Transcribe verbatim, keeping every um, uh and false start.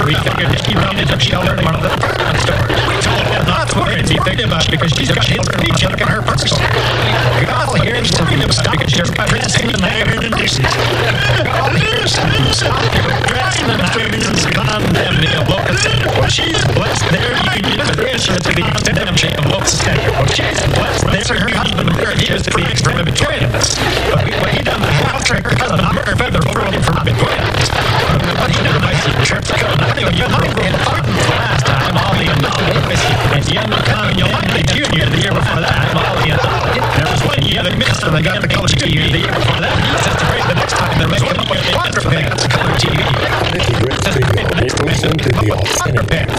we figured Nikki rounded up shelter in one of the department stores. We told him not to worry and be thinking about it because she's got children and each other in her purse. We all hear him screaming him stop because you're pressing the iron and this. Stop dressing the iron and condemn the locust. Well, she's blessed there. You can use the answer to the condemnation of locust. Well, she's blessed there. Her husband is to be extremely betrayed us. But what he done, the house trick, her cousin, I'm her feather over him from betraying us. But he never makes the trip to come. Anyway, you're not going to fight the last time, all the and the young McConnell, you want the junior the year before that, all the there was one year that missed and they got the color T V the year before that. He says to break the next time they're making a wonderful thing. That's the color T V. Nicky Rick Radio, listen to the authentic